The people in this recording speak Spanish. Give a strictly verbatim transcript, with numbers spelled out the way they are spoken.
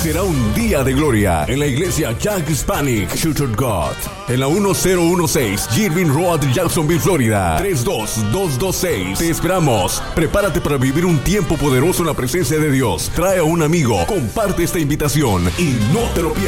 será un día de gloria en la iglesia Jack Hispanic Church of God, en la uno cero uno seis Irving Road, Jacksonville, Florida, tres dos dos dos seis. Te esperamos. Prepárate para vivir un tiempo poderoso en la presencia de Dios. Trae a un amigo, comparte esta invitación y no te lo pierdas.